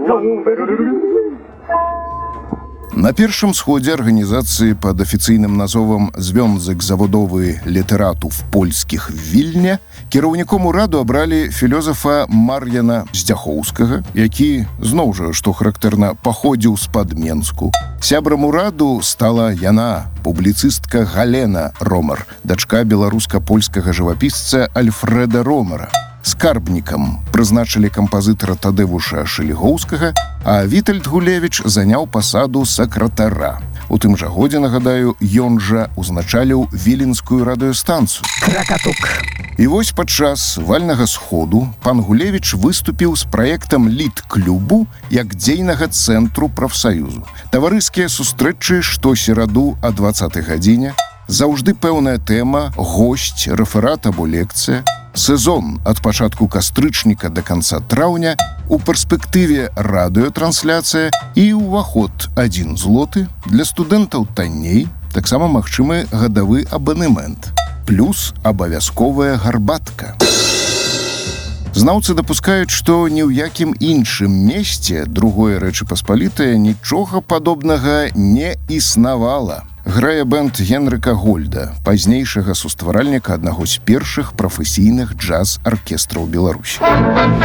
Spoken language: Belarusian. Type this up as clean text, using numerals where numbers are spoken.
На першым сходзе арганізацыі пад афіцыйным назовам «Звёнзак заводовы літаратуў польскіх в Вільне» кіраўніком ураду абралі філёзафа Мар'яна Здзяхоўскага, які, зноў жа, што характэрна, паходзіў з-пад Менску. Сябрам ураду стала яна, публіцыстка Галена Ромар, дачка беларуска-польскага жывапісца Альфрэда Ромара. Скарбнікам прызначылі кампазітара Тадэвуша Шэлігоўскага, а Вітальд Гулевіч заняў пасаду сакратара. У тым жа годзе, нагадаю, ён жа узначаліў віленскую радыёстанцыю. Кракатук. І вось падчас вальнага сходу пан Гулевіч выступіў з праектам літ-клубу як дзейнага цэнтру прафсаюзу. Таварыскія сустрэчы штосераду о 20-й гадзіне, заўжды пэўная тэма, госць, рэферат або лекцыя, сезон ад пачатку кастрычніка да канца траўня, у перспектыве радыётрансляцыя і ўваход 1 злоты, для студэнтаў танней, таксама магчымы гадавы абанемент, плюс абавязковая гарбатка. Знаўцы дапускаюць, што ні ў якім іншым месце другое Рэчы Паспалітае нічога падобнага не існавала. Грае бэнд Генрыка Гольда, пазнейшага сустваральніка аднаго з першых прафесійных джаз-аркестраў Беларусі.